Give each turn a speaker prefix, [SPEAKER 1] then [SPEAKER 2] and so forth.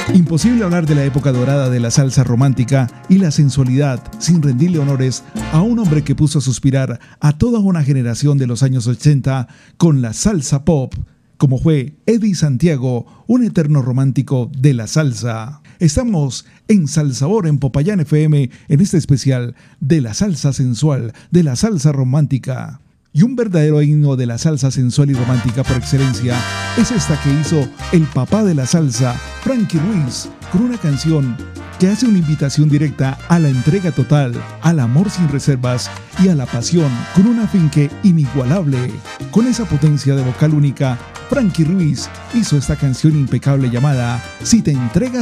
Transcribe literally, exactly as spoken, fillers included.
[SPEAKER 1] Imposible hablar de la época dorada de la salsa romántica y la sensualidad sin rendirle honores a un hombre que puso a suspirar a toda una generación de los años ochenta con la salsa pop, como fue Eddie Santiago, un eterno romántico de la salsa. Estamos en Salsabor en Popayán F M en este especial de la salsa sensual, de la salsa romántica. Y un verdadero himno de la salsa sensual y romántica por excelencia es esta que hizo el papá de la salsa, Frankie Ruiz, con una canción que hace una invitación directa a la entrega total, al amor sin reservas y a la pasión con un afinque inigualable. Con esa potencia de vocal única, Frankie Ruiz hizo esta canción impecable llamada Si te entregas